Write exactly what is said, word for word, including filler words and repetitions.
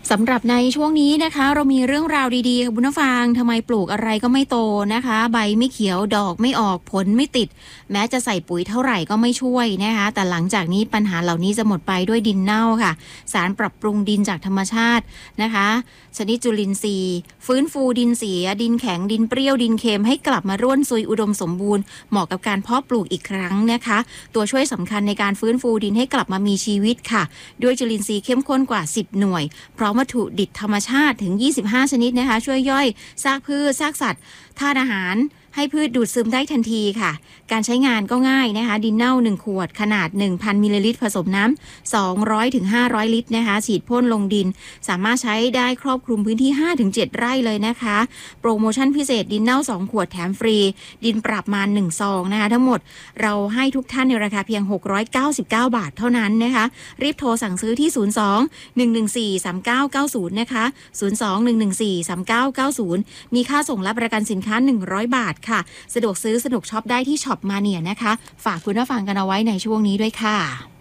สำหรับในช่วงนี้นะคะเรามีเรื่องราวดีๆค่ะคุณผู้ฟังทำไมปลูกอะไรก็ไม่โตนะคะใบไม่เขียวดอกไม่ออกผลไม่ติดแม้จะใส่ปุ๋ยเท่าไหร่ก็ไม่ช่วยนะคะแต่หลังจากนี้ปัญหาเหล่านี้จะหมดไปด้วยดินเน่าค่ะสารปรับปรุงดินจากธรรมชาตินะคะชนิดจุลินทรีย์ฟื้นฟูดินเสียดินแข็งดินเปรี้ยวดินเค็มให้กลับมาร่วนซุยอุดมสมบูรณ์เหมาะกับการเพาะปลูกอีกครั้งนะคะตัวช่วยสำคัญในการฟื้นฟูดินให้กลับมามีชีวิตค่ะด้วยจุลินทรีย์เข้มข้นกว่าสิบหน่วยพร้อมวัตถุดิบธรรมชาติถึงยี่สิบห้าชนิดนะคะช่วยย่อยซากพืชซากสัตว์ธาตุอาหารให้พืชดูดซึมได้ทันทีค่ะการใช้งานก็ง่ายนะคะดินเน่าหนึ่งขวดขนาด หนึ่งพัน มิลลิลิตรผสมน้ำสองร้อยถึงห้าร้อยลิตรนะคะฉีดพ่นลงดินสามารถใช้ได้ครอบคลุมพื้นที่ ห้าถึงเจ็ด ไร่เลยนะคะโปรโมชั่นพิเศษดินเน่าสองขวดแถมฟรีดินปรับมาหนึ่งซองนะคะทั้งหมดเราให้ทุกท่านในราคาเพียงหกร้อยเก้าสิบเก้าบาทเท่านั้นนะคะรีบโทรสั่งซื้อที่ศูนย์ สอง หนึ่ง หนึ่ง สี่ สาม เก้า เก้า ศูนย์นะคะศูนย์ สอง หนึ่ง หนึ่ง สี่ สาม เก้า เก้า ศูนย์มีค่าส่งและประกันสินค้าหนึ่งร้อยบาทค่ะสะดวกซื้อสนุกช็อปได้ที่ช็อปมาเนียนะคะฝากคุณผู้ฟังกันเอาไว้ในช่วงนี้ด้วยค่ะ